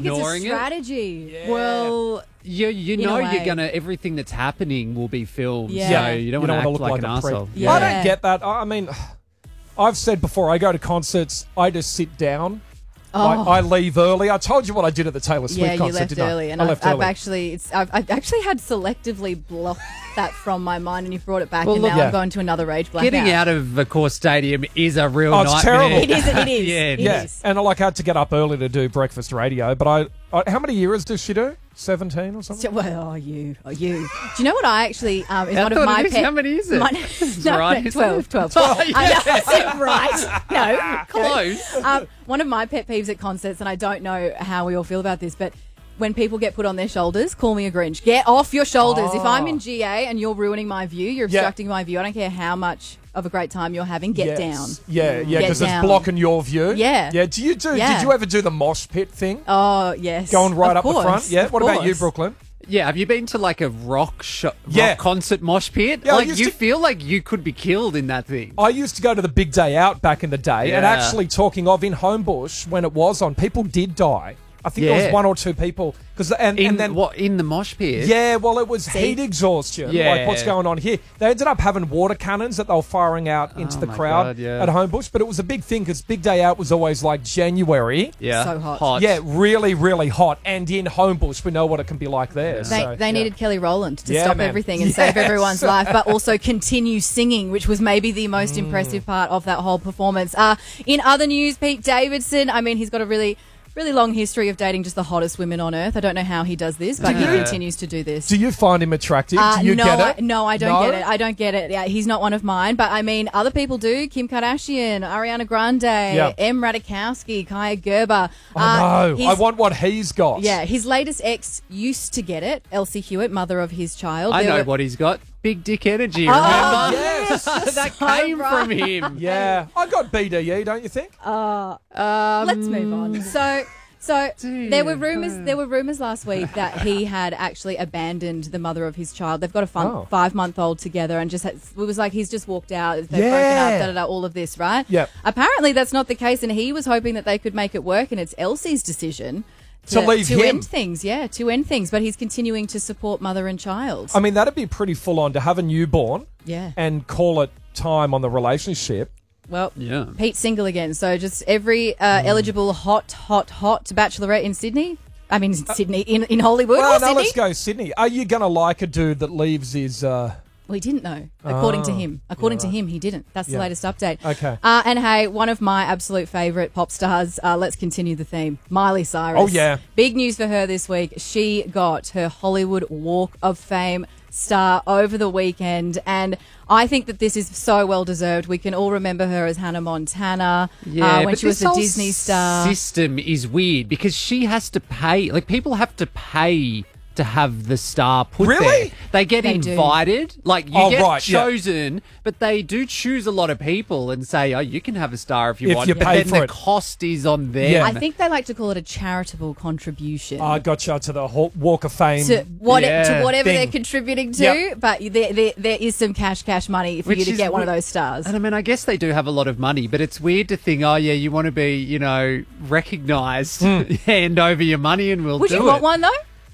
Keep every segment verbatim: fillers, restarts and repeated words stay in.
think it's a ignoring it. strategy. Yeah. Well, You you In a know way. you're gonna everything that's happening will be filmed, Yeah. so Yeah. you don't You don't want to want act to look like, like, an a prick. asshole. Yeah. I don't get that. I I mean, I've said before, I go to concerts, I just sit down. Oh. I, I leave early. I told you what I did at the Taylor Swift Yeah, you concert, left didn't I? early, and I I've, left I've early. actually, it's, I've, I've actually had selectively blocked that from my mind, and you've brought it back, Well, and look- now Yeah. I'm going to another rage blackout. Getting out of the core stadium is a real Oh, it's nightmare. terrible. It is. It is. Yeah, it yeah, is. and I like I had to get up early to do breakfast radio. But I, I how many years does she do? Seventeen or something? So, well, oh, you, oh, you. Do you know what I actually um, is I one of thought my it is. pet? How many is it? My, It's no, right, no, isn't twelve, it? twelve. Oh, I know, I said right. No, Close. Um, one of my pet peeves at concerts, and I don't know how we all feel about this, but when people get put on their shoulders, call me a Grinch. Get off your shoulders. If I'm in G A and you're ruining my view, you're Yeah. obstructing my view. I don't care how much of a great time you're having. Get Yes. down. Yeah, yeah, Get because it's down. blocking your view. Yeah. Yeah. Do you do? Yeah. Did you ever do the mosh pit thing? Oh yes, Going right Of up course, the front? Yeah. of What about you, course. Brooklyn? Yeah, have you been to like a rock sh- rock Yeah. concert mosh pit? Yeah, I like used you to- feel like you could be killed in that thing. I used to go to the Big Day Out back in the day, and Yeah. actually, talking of in Homebush when it was on, people did die. I think there Yeah. was one or two people because and, In and then what in the mosh pit? yeah, well, it was See? heat exhaustion, Yeah. like what's going on here. They ended up having water cannons that they were firing out into Oh the my crowd God, yeah. at Homebush, but it was a big thing because Big Day Out was always like January. yeah, So hot. Yeah, really, really hot. And in Homebush, we know what it can be like there. They, so, they yeah. needed Kelly Rowland to Yeah, stop man. everything and save Yes. everyone's life, but also continue singing, which was maybe the most Mm. impressive part of that whole performance. Uh, in other news, Pete Davidson, I mean, he's got a really, really long history of dating just the hottest women on earth. I don't know how he does this, but he Yeah. continues to do this. Do you find him attractive? Uh, do you no, get I, it? no, I don't No? get it. I don't get it. Yeah, he's not one of mine, but I mean, other people do. Kim Kardashian, Ariana Grande, Yeah. Em Radikowski, Kaya Gerber. I Uh, know. he's- I want what he's got. Yeah, his latest ex used to get it. Elsie Hewitt, mother of his child. I There know were- what he's got. Big dick energy. Oh, Remember? Yes. that So came right. from him. Yeah. I got B D E, don't you think? Let's move on. So, so there were rumors. uh. There were rumors last week that he had actually abandoned the mother of his child. They've got a fun, Oh. five-month-old together, and just had, it was like he's just walked out. They've Yeah. broken up. Da, da, da, all of this, right? Yep. Apparently, that's not the case, and he was hoping that they could make it work, and it's Elsie's decision. To leave to him. end things, yeah, to end things, but he's continuing to support mother and child. I mean, that'd be pretty full on to have a newborn yeah. and call it time on the relationship. Well, Yeah. Pete's single again. So just every uh, Hmm. eligible hot, hot, hot bachelorette in Sydney. I mean, Sydney, in, in Hollywood Well, or now Sydney? let's go Sydney. Are you going to like a dude that leaves his... Uh... Well, he didn't know, according to Oh, him. According to him, he didn't. That's the Yeah. latest update. Okay. Uh, and hey, one of my absolute favourite pop stars, uh, let's continue the theme, Miley Cyrus. Oh, yeah. Big news for her this week. She got her Hollywood Walk of Fame star over the weekend, and I think that this is so well deserved. We can all remember her as Hannah Montana uh, when but she was this a whole Disney star. System is weird because she has to pay. Like people have to pay to have the star put Really? there. They get They do. invited. Like you Oh, get right, yeah. chosen, but they do choose a lot of people and say, "Oh, you can have a star if you If want." you but pay then for the it. cost is on them. Yeah. I think they like to call it a charitable contribution. I got you to the Hall- Walk of Fame. to, what, Yeah. to whatever Thing. they're contributing to, Yep. but there, there, there is some cash, cash money for Which you to is get one of we- those stars. And I mean, I guess they do have a lot of money, but it's weird to think, oh yeah, you want to be, you know, recognised, hand over your money, and we'll Would do you want it. one though?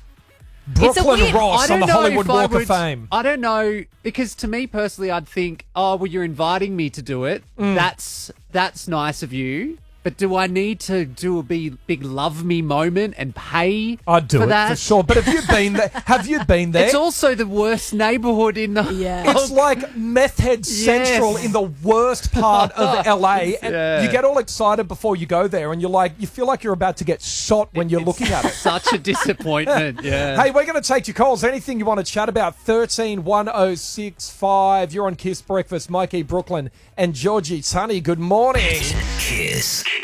It's a Brooklyn weird- Ross I on don't the know Hollywood if I Walk would- of Fame. I don't know because to me personally, I'd think, oh, well, you're inviting me to do it. Mm. That's that's nice of you. But do I need to do a big, big love me moment and pay I'd do for it that? for sure. But have you been there? Have you been there? It's also the worst neighbourhood in the Yeah. It's like meth head central Yes. in the worst part of L A, and Yeah. you get all excited before you go there, and you're like, you feel like you're about to get shot when you're looking at it. Such a disappointment. Yeah. Hey, we're going to take your calls. Anything you want to chat about? thirteen one oh six five. You're on Kiss Breakfast. Mikey Brooklyn and Georgie Tunney. Good morning. Kiss.